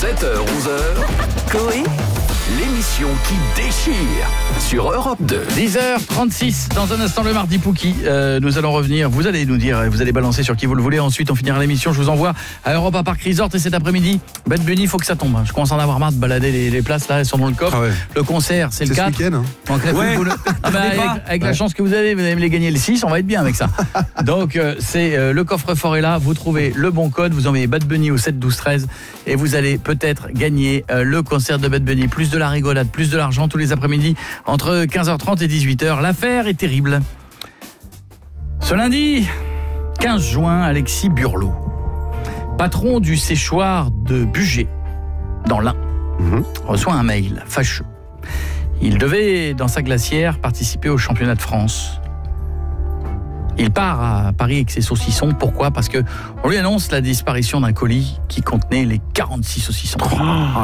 7h-11h, Coé, l'émission qui déchire sur Europe 2. 10h36, dans un instant le mardi Pouki. Nous allons revenir, vous allez nous dire, vous allez balancer sur qui vous le voulez. Ensuite on finira l'émission, je vous envoie à Europa Park Resort. Et cet après-midi, Bad Bunny, il faut que ça tombe. Je commence à en avoir marre de balader les places là, elles sont dans le coffre. Le concert, c'est le 4. Ce week-end, Donc, avec la chance que vous allez me les gagner le 6, on va être bien avec ça. Donc c'est le coffre-fort est là, vous trouvez le bon code, vous envoyez Bad Bunny au 7 12 13 et vous allez peut-être gagner le concert de Bad Bunny. Plus de la rigolade, plus de l'argent tous les après-midi entre 15h30 et 18h. L'affaire est terrible. Ce lundi 15 juin, Alexis Burlot, patron du séchoir de Bugey dans l'Ain, reçoit un mail fâcheux. Il devait, dans sa glacière, participer au championnat de France. Il part à Paris avec ses saucissons. Pourquoi ? Parce qu'on lui annonce la disparition d'un colis qui contenait les 46 saucissons.